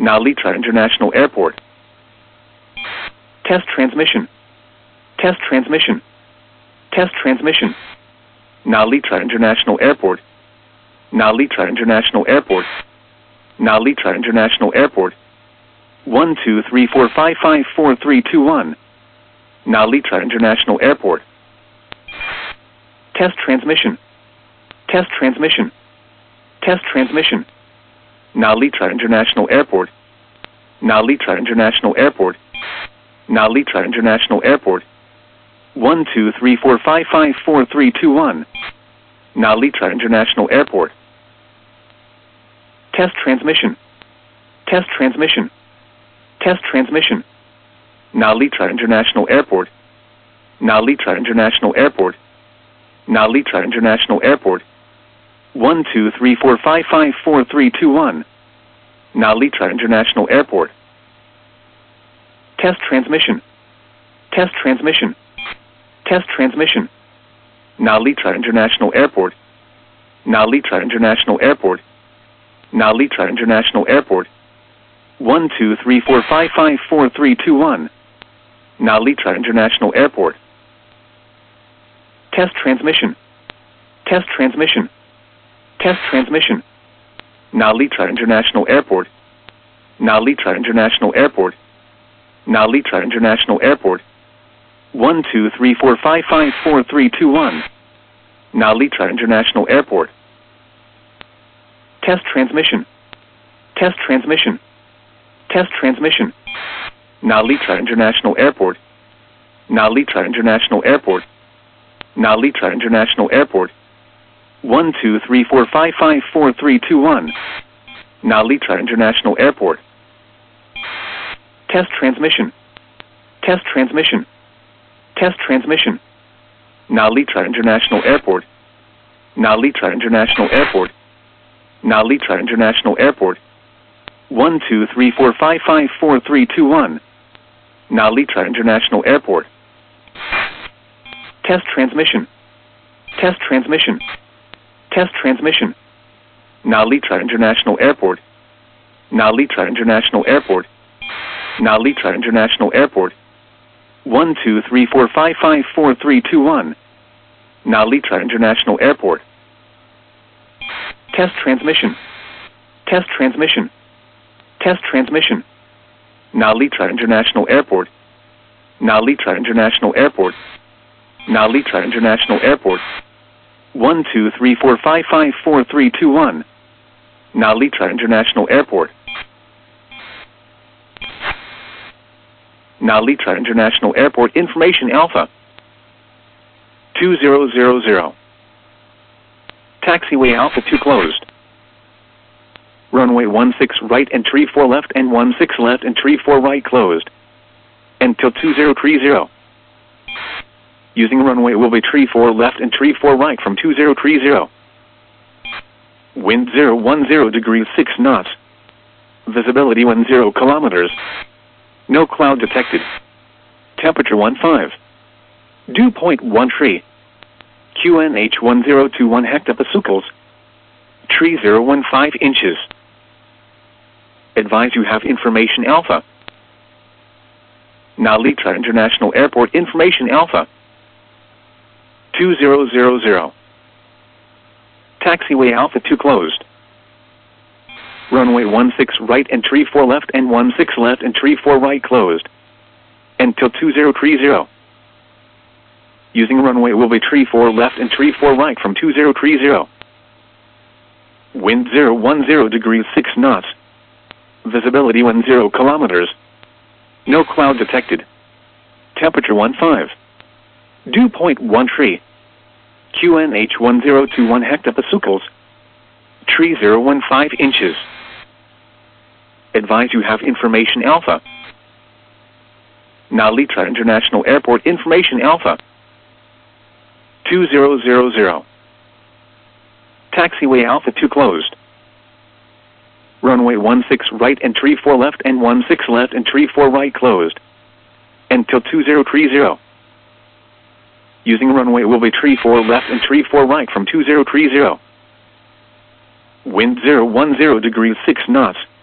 Narita International Airport. Test transmission. Test transmission. Test transmission. Narita International Airport. Narita International Airport. Narita International Airport. 123455431. Narita International Airport. Test transmission. Test transmission. Test transmission. Narita International Airport. Narita International Airport. Narita International Airport. 123455431. Narita International Airport. Test transmission. Test transmission. Test transmission. Narita International Airport. Narita International Airport. Narita International Airport. 123455431. Narita International Airport. Test transmission. Test transmission. Test transmission. Narita International Airport. Narita International Airport. Narita International Airport. 123455431. Narita International Airport. Test transmission. Test transmission. Test transmission. Narita International Airport. Narita International Airport. Narita International Airport. 123455431. Narita International Airport. Test transmission. Test transmission. Test transmission. Narita International Airport. Narita International Airport. Narita International Airport. 123455431. Narita International Airport. Test transmission. Test transmission. Test transmission. Narita International Airport. Narita International Airport. Narita International Airport. 123455431. Narita International Airport. Test transmission. Test transmission. Test transmission. Narita International Airport. Narita International Airport. Narita International Airport. 123455431. Narita International Airport. Test transmission. Test transmission. Test transmission. Narita International Airport. Narita International Airport. Narita International Airport. 123455431. Narita International Airport. Narita International Airport Information Alpha. 2000. Taxiway Alpha 2 closed. Runway 16 right and 34 left and 16 left and 34 right closed. Until 2030. Using runway will be 34 left and 34 right from 2030. Wind 010 degrees 6 knots. Visibility 10 kilometers. No cloud detected. Temperature 15. Dew point 13. QNH 1021 hectopascals. Tree 015 inches. Advise you have information Alpha. Narita International Airport Information Alpha. 2000. Taxiway Alpha 2 closed. Runway 16 right and 34 left and 16 left and 34 right closed. Until 2030. Using runway will be 34 left and 34 right from 2030. Wind 010 degrees 6 knots. Visibility 10 kilometers. No cloud detected. Temperature 15. Dew point 13. QNH 1021 hectopascals. Tree 015 inches. Advise you have information Alpha. Narita International Airport Information Alpha. 2000. Taxiway Alpha 2 closed. Runway 16 right and 34 left and 16 left and 34 right closed. Until 2030. Using runway will be 34 left and 34 right from 2030. Wind 010 degrees 6 knots.